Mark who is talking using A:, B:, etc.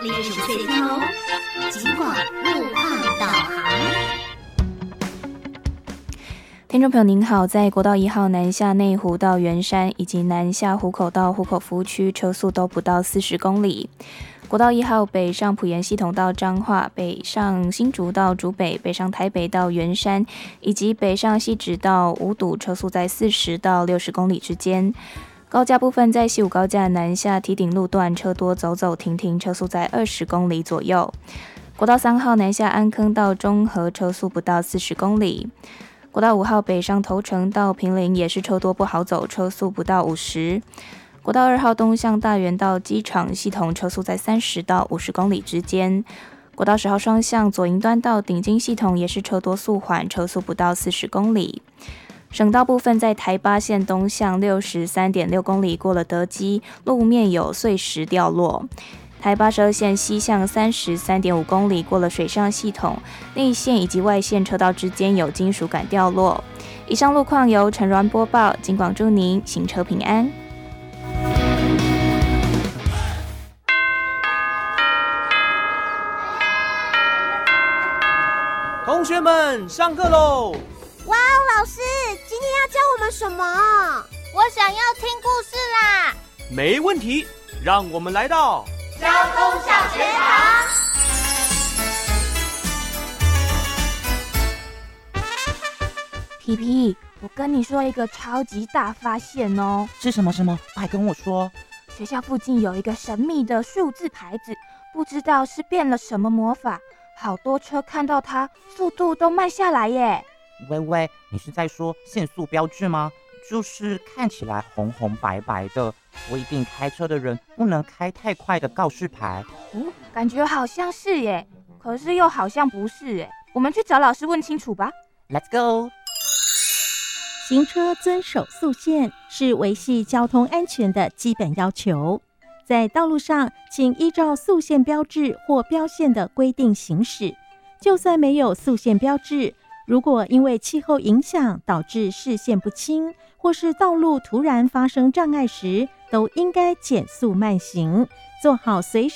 A: 65岁天龙，尽管路况导航。
B: 听众朋友您好，在国道1号南下内湖到圆山以及南下湖口到湖口服务区，车速都不到40公里。国道1号北上埔盐系统到彰化，北上新竹到竹北，北上台北到圆山，以及北上汐止到五堵，车速在40到60公里之间。高架部分在西武高架南下堤顶路段车多走走停停，车速在20公里左右。国道3号南下安坑到中和，车速不到40公里。国道5号北上头城到坪林也是车多不好走，车速不到50。国道2号东向大园到机场系统，车速在30到50公里之间。国道10号双向左营端到顶金系统也是车多速缓，车速不到40公里。省道部分在台八线东向63.6公里过了德基，路面有碎石掉落。台82线西向33.5公里过了水上系统，内线以及外线车道之间有金属杆掉落。以上路况由陈銮播报，警广祝您行车平安。
C: 同学们，上课喽！
D: 哇哦，老师，今天要教我们什么？
E: 我想要听故事啦！
C: 没问题，让我们来到
E: 交通小学堂。
F: 皮皮，我跟你说一个超级大发现哦！
G: 是什么？快跟我说！
F: 学校附近有一个神秘的数字牌子，不知道是变了什么魔法，好多车看到它，速度都慢下来耶。
G: 喂，你是在说限速标志吗？就是看起来红红白白的，规定开车的人不能开太快的告示牌。
F: 感觉好像是耶，可是又好像不是耶。我们去找老师问清楚吧。
G: Let's go。
H: 行车遵守速限是维系交通安全的基本要求。在道路上，请依照速限标志或标线的规定行驶。就算没有速限标志，如果因为气候影响导致视线不清，或是道路突然发生障碍时，都应该减速慢行，做好随时